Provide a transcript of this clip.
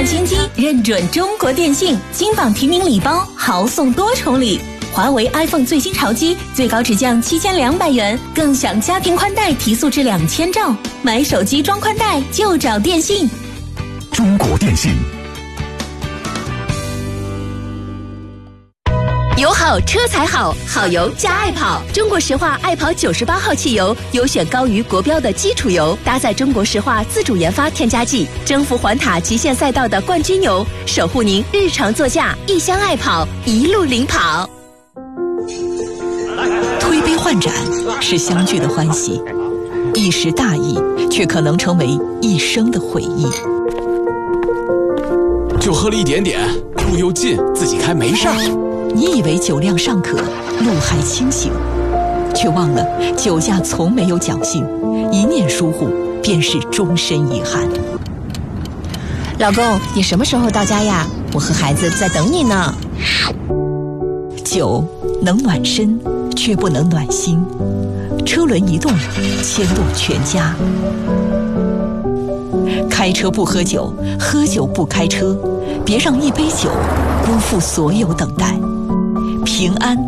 新机，认准中国电信，金榜题名礼包，豪送多重礼。华为 iPhone 最新潮机最高直降7200元，更享家庭宽带提速至2000兆。买手机装宽带就找电信。 中国电信。 油好车才好，好油加爱跑。中国石化爱跑98号汽油，优选高于国标的基础油，搭载中国石化自主研发添加剂，征服环塔极限赛道的冠军油，守护您日常座驾。一箱爱跑，一路领跑。 推杯换盏是相聚的欢喜，一时大意却可能成为一生的回忆。 就喝了一点点，路又近，自己开没事儿。 你以为酒量尚可，路还清醒，却忘了酒驾从没有侥幸，一念疏忽便是终身遗憾。 老公，你什么时候到家呀？我和孩子在等你呢。 酒能暖身，却不能暖心。车轮一动，牵动全家。开车不喝酒，喝酒不开车，别让一杯酒辜负所有等待。平安